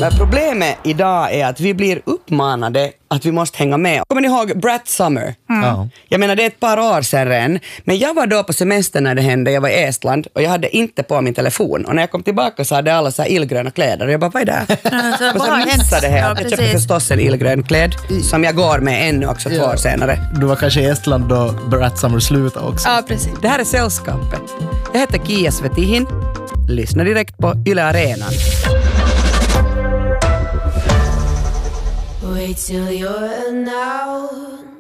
Men problemet idag är att vi blir uppmanade att vi måste hänga med. Kommer ni ihåg Brat Summer? Ja. Jag menar, det är ett par år sedan redan. Men jag var då på semester när det hände. Jag var i Estland och jag hade inte på min telefon. Och när jag kom tillbaka så hade alla så här illgröna kläder. Och jag bara, vad är det? Och så missade det här. Jag köpte förstås en illgrön kläd som jag går med ännu också 2 år senare. Du var kanske i Estland då Brat Summer slutade också. Ja, precis. Det här är Sällskapet. Jag heter Kia Svetihin. Lyssna direkt på Yle Arenan. Wait till you're announced.